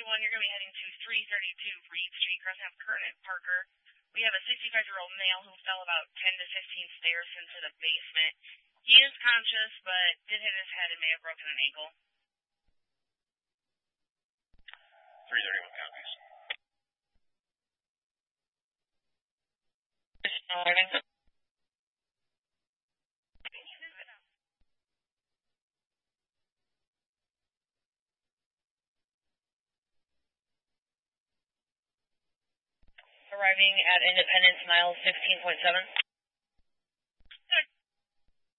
1031, you're going to be heading to 332 Reed Street, crossing up Kernet Parker. We have a 65-year-old male who fell about 10 to 15 stairs into the basement. He is conscious, but did hit his head and may have broken an ankle. 331 copies. Arriving at Independence, mile 16.7.